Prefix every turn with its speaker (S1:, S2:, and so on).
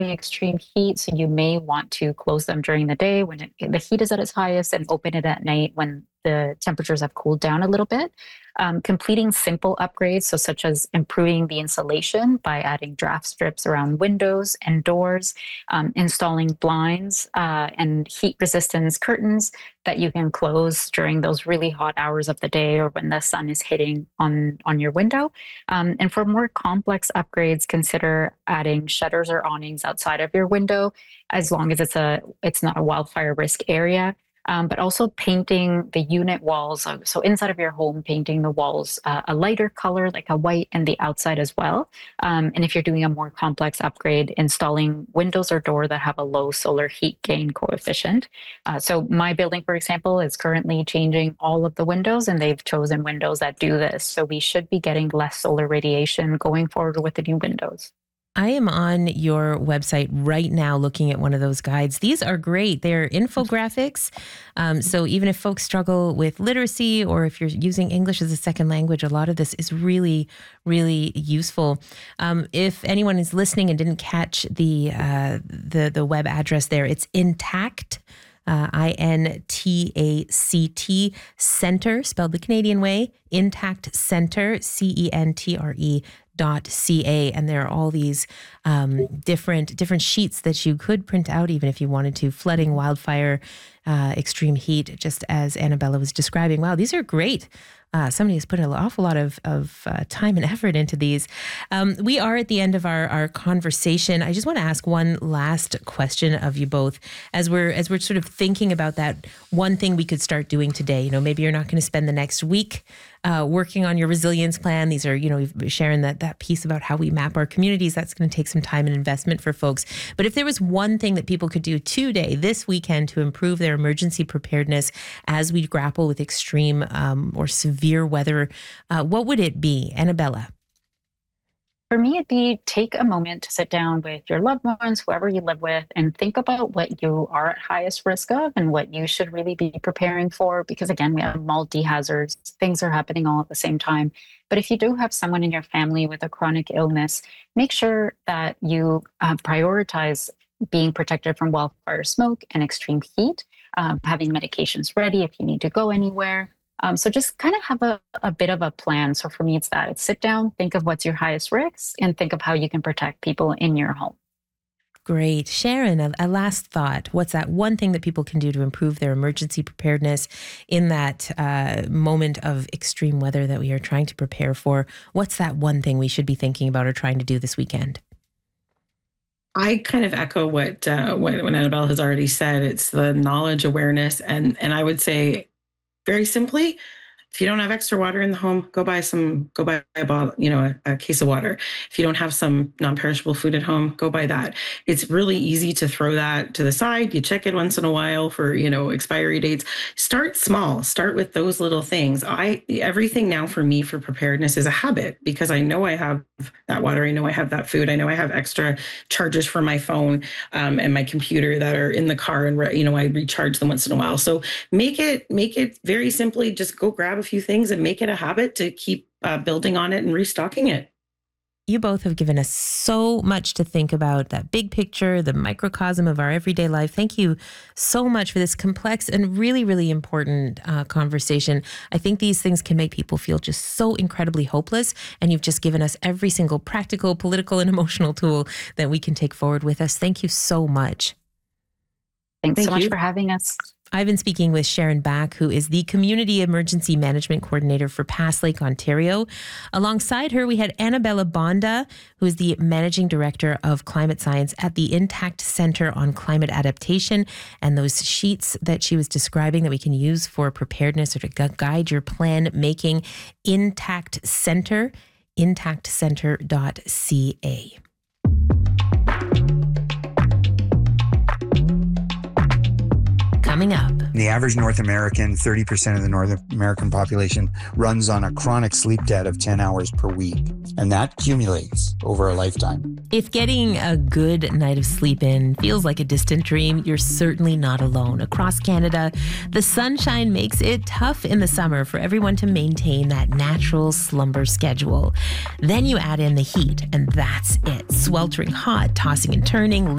S1: extreme heat, so you may want to close them during the day when the heat is at its highest and open it at night when the temperatures have cooled down a little bit. Completing simple upgrades, so such as improving the insulation by adding draft strips around windows and doors, installing blinds and heat resistance curtains that you can close during those really hot hours of the day or when the sun is hitting on your window. And for more complex upgrades, consider adding shutters or awnings outside of your window, as long as it's not a wildfire risk area. But also painting the unit walls. So inside of your home, painting the walls a lighter color, like a white, and the outside as well. And if you're doing a more complex upgrade, installing windows or door that have a low solar heat gain coefficient. So my building, for example, is currently changing all of the windows, and they've chosen windows that do this. So we should be getting less solar radiation going forward with the new windows.
S2: I am on your website right now looking at one of those guides. These are great. They're infographics. So even if folks struggle with literacy or if you're using English as a second language, a lot of this is really, really useful. If anyone is listening and didn't catch the web address there, it's Intact. INTACT Center, spelled the Canadian way, Intact Center, CENTRE.ca, and there are all these different sheets that you could print out even if you wanted to. Flooding, wildfire, extreme heat, just as Annabella was describing. Wow, these are great. Somebody has put an awful lot of time and effort into these. We are at the end of our conversation. I just want to ask one last question of you both, as we're sort of thinking about that one thing we could start doing today. Maybe you're not going to spend the next week working on your resilience plan. These are, sharing that piece about how we map our communities. That's going to take some time and investment for folks. But if there was one thing that people could do today, this weekend, to improve their emergency preparedness as we grapple with extreme or severe weather, what would it be? Annabella?
S1: For me, it'd be take a moment to sit down with your loved ones, whoever you live with, and think about what you are at highest risk of and what you should really be preparing for. Because again, we have multi-hazards, things are happening all at the same time. But if you do have someone in your family with a chronic illness, make sure that you prioritize being protected from wildfire smoke and extreme heat, having medications ready if you need to go anywhere. So just kind of have a bit of a plan. So for me, it's sit down, think of what's your highest risks, and think of how you can protect people in your home.
S2: Great. Sharon, a last thought. What's that one thing that people can do to improve their emergency preparedness in that moment of extreme weather that we are trying to prepare for? What's that one thing we should be thinking about or trying to do this weekend?
S3: I kind of echo what Annabelle has already said. It's the knowledge, awareness, and I would say, very simply, if you don't have extra water in the home, go buy a bottle, a case of water. If you don't have some non-perishable food at home, go buy that. It's really easy to throw that to the side. You check it once in a while for, expiry dates. Start small. Start with those little things. Everything now for me for preparedness is a habit, because I know I have that water. I know I have that food. I know I have extra chargers for my phone and my computer that are in the car, and I recharge them once in a while. So make it very simply, just go grab a few things and make it a habit to keep building on it and restocking it.
S2: You both have given us so much to think about, that big picture, the microcosm of our everyday life. Thank you so much for this complex and really, really important conversation. I think these things can make people feel just so incredibly hopeless, and you've just given us every single practical, political, and emotional tool that we can take forward with us. Thank you so much.
S1: Thanks so much for having us.
S2: I've been speaking with Sharon Back, who is the Community Emergency Management Coordinator for Pass Lake, Ontario. Alongside her, we had Annabella Bonda, who is the Managing Director of Climate Science at the Intact Center on Climate Adaptation. And those sheets that she was describing that we can use for preparedness or to guide your plan making, Intact Center, intactcenter.ca. Coming up.
S4: The average North American, 30% of the North American population, runs on a chronic sleep debt of 10 hours per week. And that accumulates over a lifetime.
S2: If getting a good night of sleep in feels like a distant dream, you're certainly not alone. Across Canada, the sunshine makes it tough in the summer for everyone to maintain that natural slumber schedule. Then you add in the heat, and that's it. Sweltering hot, tossing and turning,